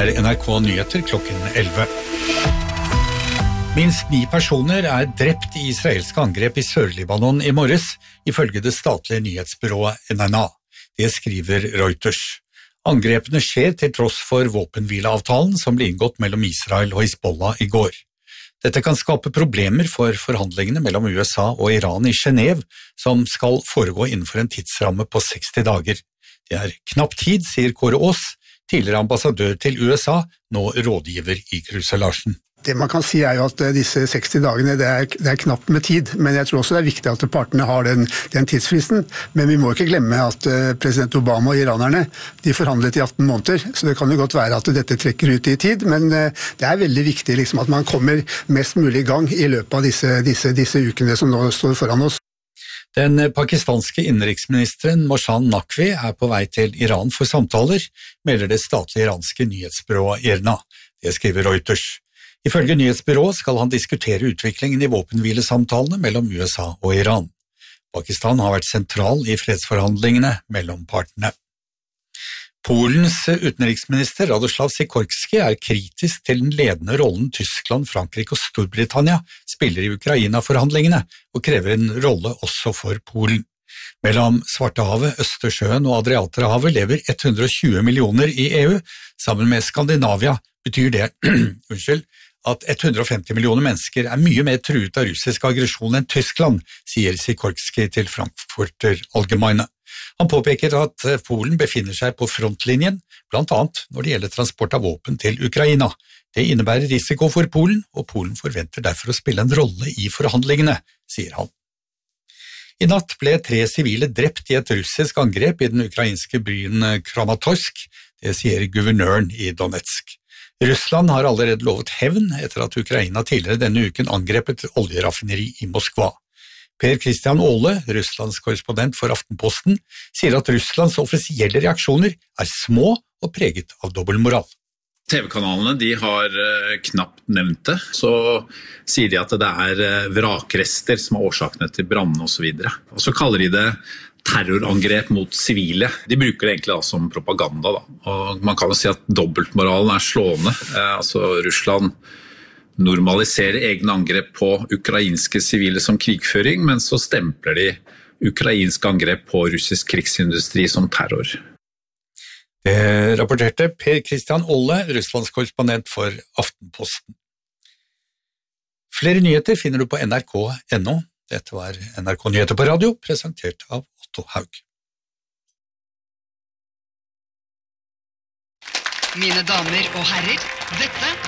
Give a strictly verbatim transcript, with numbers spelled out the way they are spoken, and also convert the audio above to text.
er N R K Nyheter klokken elleve. Minst ni personer er drept i israelske angrep i Sør-Libanon i morges, ifølge det statlige nyhetsbyrået N N A. Det skriver Reuters. Angrepene skjer til tross for våpenhvileavtalen som ble inngått mellom Israel og Hizbollah i går. Dette kan skape problemer for forhandlingene mellom U S A og Iran i Genève, som skal foregå innenfor en tidsramme på seksti dager. Det er knapp tid, sier Kåre Aas, tidligere ambassadør til U S A, nå rådgiver i Kruse-Larsen. Det man kan si er jo at disse seksti dagene, det er, det er knapt med tid, men jeg tror også det er viktig at partene har den, den tidsfristen. Men vi må ikke glemme at president Obama og iranerne, de forhandlet i atten måneder, så det kan jo godt være at dette trekker ut i tid, men det er veldig viktig liksom, at man kommer mest mulig i gang i løpet av disse, disse, disse ukene som nå står foran oss. Den pakistanske innenriksministeren Moshan Naqvi er på vei til Iran for samtaler, melder det statlige iranske nyhetsbyrået IRNA. Det skriver Reuters. Ifølge nyhetsbyrået skal han diskutere utviklingen i våpenhvilesamtalene mellom U S A og Iran. Pakistan har vært sentral i fredsforhandlingene mellom partene. Polens utenriksminister Radoslav Sikorski er kritisk til den ledende rollen Tyskland, Frankrike og Storbritannia spiller i Ukraina-forhandlingene, og krever en rolle også for Polen. Mellom Svartehavet, Østersjøen og Adriaterhavet lever hundre og tjue millioner i E U. Sammen med Skandinavia betyr det unnskyld, at hundre og femti millioner mennesker er mye mer truet av russisk aggresjon enn Tyskland, sier Sikorski til Frankfurter Allgemeine. Han påpeker at Polen befinner seg på frontlinjen, blant annet når det gjelder transport av våpen til Ukraina. Det innebærer risiko for Polen, og Polen forventer derfor å spille en rolle i forhandlingene, sier han. I natt ble tre sivile drept i et russisk angrep i den ukrainske byen Kramatorsk, det sier guvernøren i Donetsk. Russland har allerede lovet hevn etter at Ukraina tidligere denne uken angrep et oljeraffineri i Moskva. Per Christian Aale, Russlands korrespondent for Aftenposten, sier at Russlands offisielle reaksjoner er små og preget av dobbeltmoral. T V-kanalene de har eh, knapt nevnt det, så sier de at det er eh, vrakrester som er årsakene til brannen og så videre. Og så kaller de det terrorangrep mot sivile. De bruker det egentlig da, som propaganda. Da. Og man kan jo si at dobbeltmoralen er slående. Eh, altså Russland normaliserer egne angrep på ukrainske sivile som krigføring, men så stempler de ukrainske angrep på russisk krigsindustri som terror. Det rapporterte Per Christian Aale, Russlands korrespondent for Aftenposten. Flere nyheter finner du på N R K punktum N O. Dette var N R K Nyheter på radio, presentert av Otto Haug. Mine damer og herrer, dette